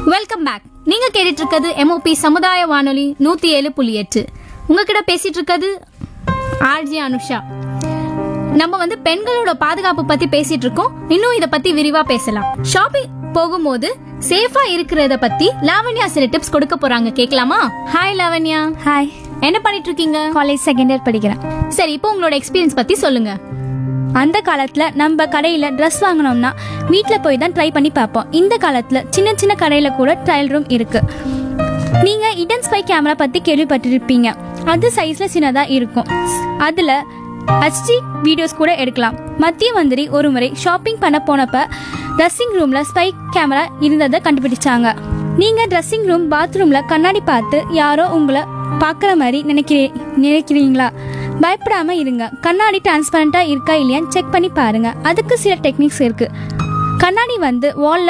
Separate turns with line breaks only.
Welcome back. நீங்க கேட்டுட்டு இருக்கிறது MOP சமுதாய வானொலி 107.8. உங்ககிட்ட பேசிட்டு இருக்கிறது ஆர்ஜி அனுஷா. நம்ம பெண்களோட பாதுகாப்பு பத்தி பேசிட்டு இருக்கோம். இன்னும் இத பத்தி விரிவா பேசலாம். ஷாப்பிங் போகும்போது சேஃபா இருக்கிறத பத்தி லாவண்யா சில டிப்ஸ் கொடுக்க போறாங்க. கேட்கலாமா? ஹாய் லாவண்யா.
ஹாய்,
என்ன பண்ணிட்டு இருக்கீங்க?
காலேஜ் செகண்ட் இயர் படிக்கிறேன்.
சரி, இப்போ உங்களோட எக்ஸ்பீரியன்ஸ் பத்தி சொல்லுங்க.
அந்த காலத்துல நம்ம கடையில ட்ரெஸ் வாங்கினோம்னா வீட்டில் போய் தான் ட்ரை பண்ணி பார்ப்போம். இந்த காலத்துல சின்ன சின்ன கடையில கூட ட்ரையல் ரூம் இருக்கு. நீங்க இடன் ஸ்பை கேமரா பத்தி கேள்விப்பட்டிருப்பீங்க. அது சைஸ்ல சின்னதா இருக்கும். அதுல HD வீடியோஸ் கூட எடுக்கலாம். மத்திய மந்திரி ஒரு முறை ஷாப்பிங் பண்ண போனப்ப ட்ரெஸ்ஸிங் ரூம்ல ஸ்பை கேமரா இருந்ததை கண்டுபிடிச்சாங்க. நீங்க ட்ரெஸ்ஸிங் ரூம் பாத்ரூம்ல கண்ணாடி பார்த்து யாரோ உங்களை பார்க்குற மாதிரி நினைக்கிறீங்களா? பயப்படாம இருங்க. கண்ணாடி டிரான்ஸ்பரண்டா இருக்கா இல்லையான்னு செக் பண்ணி பாருங்க. அதுக்கு சில டெக்னிக்ஸ் இருக்கு. கண்ணாடி வால்ல